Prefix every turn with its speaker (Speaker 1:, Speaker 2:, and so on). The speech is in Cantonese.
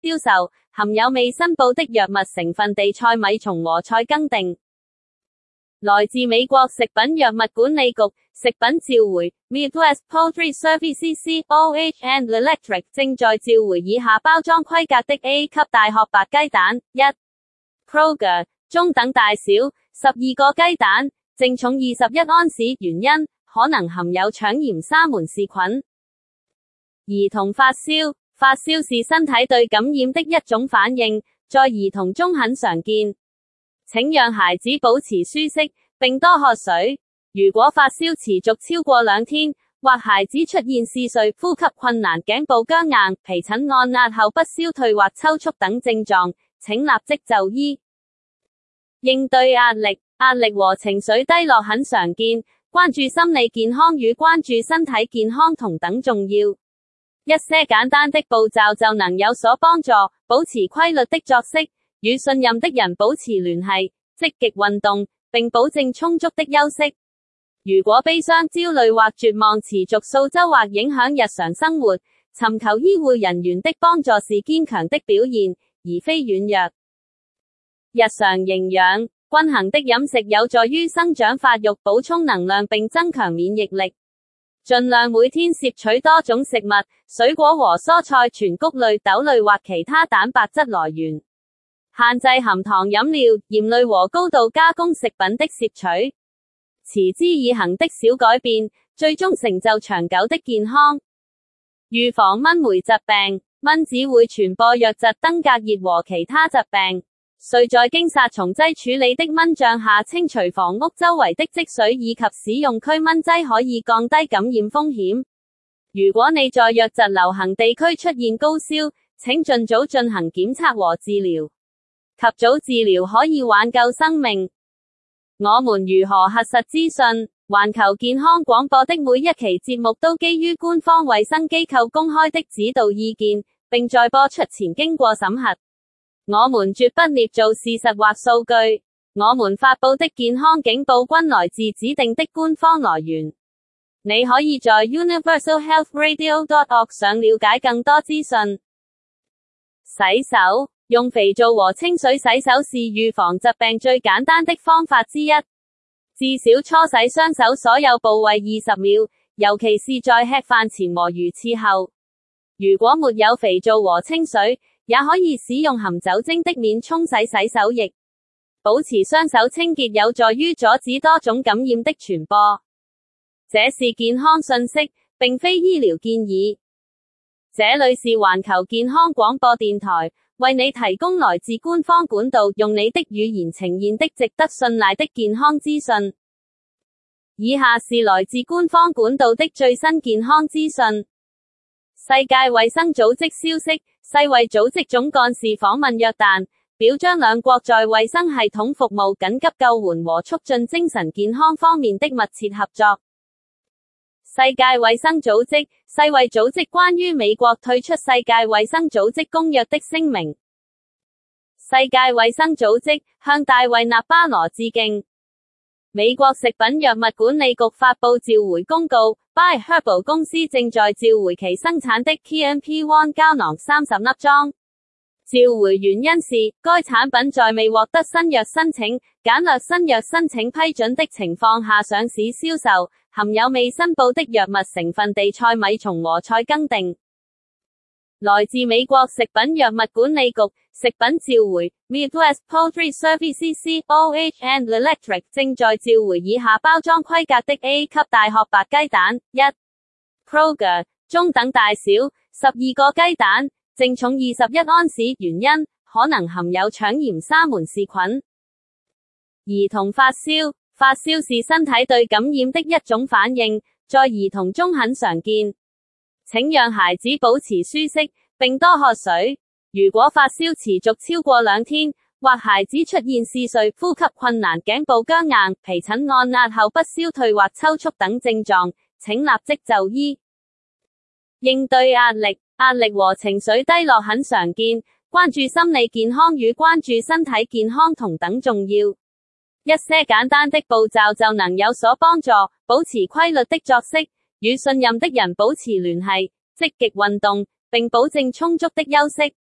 Speaker 1: 銷售，含有未申報的藥物成分地塞米松和再更定。來自美國食品藥物管理局，食品召回 Midwest Poultry Services COH and Electric 正在召回以下包裝規格的 A 級大殼白雞蛋。1. Kroger 中等大小12個雞蛋，淨重21安士，原因可能含有腸炎沙門氏菌。兒童發燒，發燒是身體對感染的一種反應，在兒童中很常見。請讓孩子保持舒適，並多喝水。如果發燒持續超過2天，或孩子出現嗜睡、呼吸困難、頸部僵硬、皮疹按壓後不消退或抽搐等症狀，請立即就醫。應對壓力，壓力和情緒低落很常見，關注心理健康與關注身體健康同等重要。一些簡單的步驟就能有所幫助，保持規律的作息，與信任的人保持聯繫，積極運動，並保證充足的休息。如果悲傷、焦慮或絕望持續數週或影響日常生活，尋求醫護人員的幫助是堅強的表現，而非軟弱。日常營養，均衡的飲食有助於生長發育、補充能量並增強免疫力。盡量每天攝取多種食物、水果和蔬菜、全穀類、豆類或其他蛋白質來源。限制含糖飲料、鹽類和高度加工食品的攝取。持之以恆的小改變，最終成就長久的健康。預防蚊媒疾病，蚊子會傳播瘧疾、登革熱和其他疾病。需在經殺蟲劑處理的蚊帳下清除房屋周圍的積水，以及使用驅蚊劑可以降低感染風險。如果你在瘧疾流行地區出現高燒，請盡早進行檢測和治療。及早治療可以挽救生命。我們如何核實資訊？環球健康廣播的每一期節目都基於官方衛生機構公開的指導意見，並在播出前經過審核。我們絕不捏造事實或數據，我們發佈的健康警報均來自指定的官方來源。你可以在 universalhealthradio.org 上了解更多資訊。洗手，用肥皂和清水洗手是預防疾病最簡單的方法之一。至少搓洗雙手所有部位20秒，尤其是在吃飯前和魚翅後。如果沒有肥皂和清水，也可以使用含酒精的免沖洗洗手液。保持雙手清潔有助於阻止多種感染的傳播。這是健康信息，並非醫療建議。這裡是環球健康廣播電台，為你提供來自官方管道，用你的語言呈現的值得信賴的健康資訊。以下是來自官方管道的最新健康資訊。世界衛生組織消息，世衛組織總幹事訪問約旦，表彰兩國在衛生系統服務、緊急救援和促進精神健康方面的密切合作。世界衛生組織，世衛組織關於美國退出世界衛生組織公約的聲明。世界衛生組織向大衛納巴羅致敬。美國食品藥物管理局發佈召回公告 ，By Herbal 公司正在召回其生產的 KNP-1 膠囊30粒裝。召回原因是，該產品在未獲得新藥申請、簡略新藥申請批准的情況下上市銷售，含有未申報的藥物成分地塞米松和再更定。來自美國食品藥物管理局，食品召回 Midwest Poultry Services COH and Electric 正在召回以下包裝規格的 A 級大殼白雞蛋。1. Kroger 中等大小12個雞蛋，淨重21安士，原因可能含有腸炎沙門氏菌。兒童發燒，發燒是身體對感染的一種反應，在兒童中很常見。請讓孩子保持舒適，並多喝水。如果發燒持續超過2天，或孩子出現嗜睡、呼吸困難、頸部僵硬、皮疹按壓後不消退或抽搐等症狀，請立即就醫。應對壓力，壓力和情緒低落很常見，關注心理健康與關注身體健康同等重要。一些簡單的步驟就能有所幫助，保持規律的作息，與信任的人保持聯繫，積極運動，並保證充足的休息。